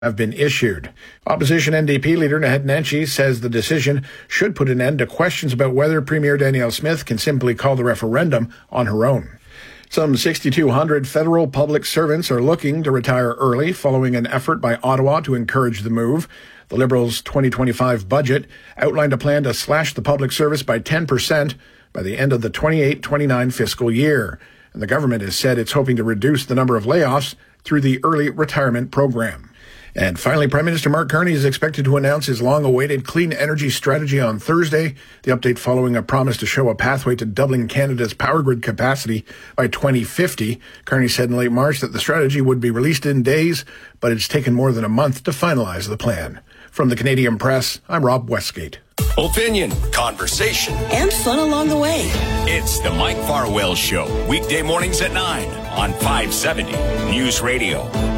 have been issued. Opposition NDP leader Naheed Nenshi says the decision should put an end to questions about whether Premier Danielle Smith can simply call the referendum on her own. Some 6,200 federal public servants are looking to retire early following an effort by Ottawa to encourage the move. The Liberals' 2025 budget outlined a plan to slash the public service by 10% by the end of the 28-29 fiscal year. And the government has said it's hoping to reduce the number of layoffs through the early retirement program. And finally, Prime Minister Mark Carney is expected to announce his long-awaited clean energy strategy on Thursday. The update following a promise to show a pathway to doubling Canada's power grid capacity by 2050. Carney said in late March that the strategy would be released in days, but it's taken more than a month to finalize the plan. From the Canadian Press, I'm Rob Westgate. Opinion, conversation, and fun along the way. It's the Mike Farwell Show, weekday mornings at 9 on 570 News Radio.